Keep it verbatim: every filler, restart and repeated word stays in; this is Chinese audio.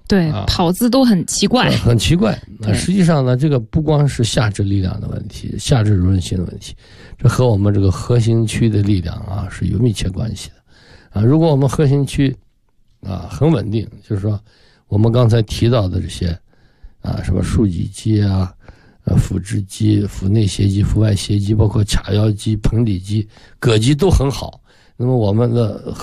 对， 啊、 跑姿都很奇怪， 呃、很奇怪。那实际上呢，这个不光是下肢力量的问题，下肢柔韧性的问题，这和我们这个核心区的力量啊是有密切关系的。啊，如果我们核心区啊很稳定，就是说我们刚才提到的这些啊，什么竖脊肌啊、呃腹直肌、腹内斜肌、腹外斜肌，包括髂腰肌、盆底肌、膈肌都很好，那么我们的